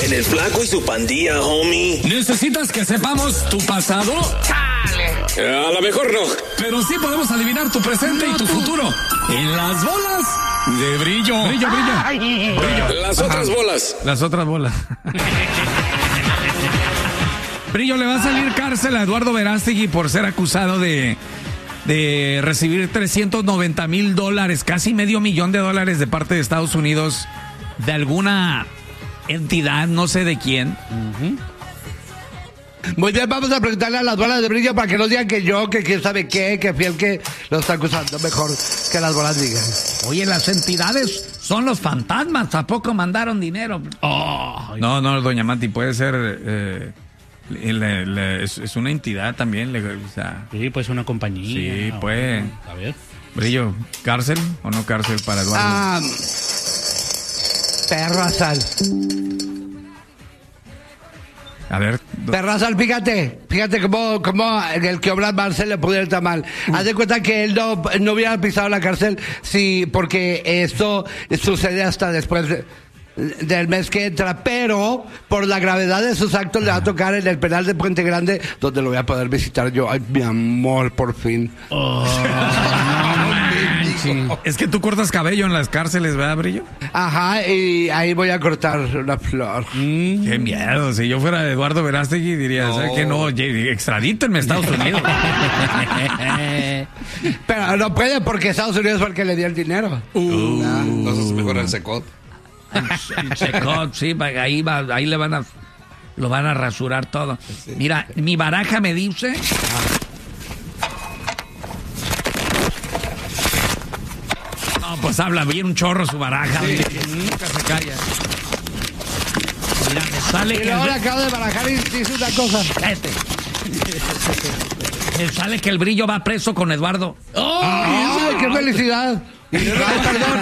en el Flaco y su pandilla, homie. ¿Necesitas que sepamos tu pasado? A lo mejor no. Pero sí podemos adivinar tu presente y tu futuro. En las bolas de brillo. Brillo. Las otras bolas. Las otras bolas. Brillo, le va a salir cárcel a Eduardo Verástegui por ser acusado de recibir $390,000, casi $500,000 de parte de Estados Unidos, de alguna entidad, no sé de quién. Muy bien, vamos a preguntarle a las bolas de brillo para que no digan que yo, que quién sabe qué, que fiel que lo está acusando. Mejor que las bolas digan. Oye, las entidades son los fantasmas, ¿tampoco mandaron dinero? No, doña Mati, puede ser... es una entidad también, o sea, sí, pues una compañía. Sí, pues. A ver. Brillo, ¿cárcel o no cárcel para Eduardo? Perrazal. A ver. Perrazal, fíjate cómo el que obra mal se le pudiera estar mal. Haz de cuenta que él no hubiera pisado la cárcel, sí, porque esto sucede hasta después del mes que entra, pero por la gravedad de sus actos le va a tocar en el penal de Puente Grande, donde lo voy a poder visitar yo. Ay, mi amor, por fin. Es que tú cortas cabello en las cárceles, ¿verdad, Brillo? Ajá, y ahí voy a cortar una flor. Qué miedo. Si yo fuera Eduardo Verástegui diría, ¿sabes qué? No, extradítenme a Estados Unidos. Pero no puede porque Estados Unidos fue el que le dio el dinero. Entonces mejor el secot. El secot, sí, ahí lo van a rasurar todo. Sí. Mira, mi baraja me dice... No, pues habla bien un chorro su baraja. Sí. Nunca se calla. Mira, me sale y que... luego le acabo de barajar y dice una cosa. Me sale que el Brillo va preso con Eduardo. ¡Ay, qué felicidad! Perdón.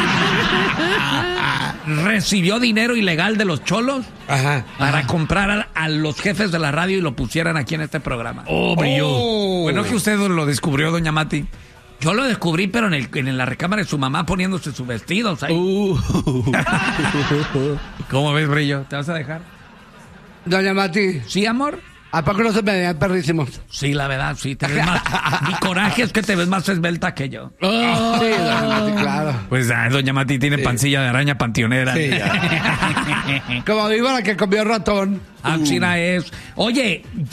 Recibió dinero ilegal de los cholos para comprar a los jefes de la radio y lo pusieran aquí en este programa. Brillo. Bueno, que usted lo descubrió, doña Mati. Yo lo descubrí, pero en la recámara de su mamá poniéndose sus vestidos ahí. ¿Cómo ves, Brillo? ¿Te vas a dejar? Doña Mati. ¿Sí, amor? ¿A poco no se me veían perrísimos? Sí, la verdad, sí. Te ves más... Mi coraje es que te ves más esbelta que yo. Sí, doña Mati, claro. Pues doña Mati tiene pancilla de araña panteonera. Sí, como víbora que comió ratón. China es. Oye,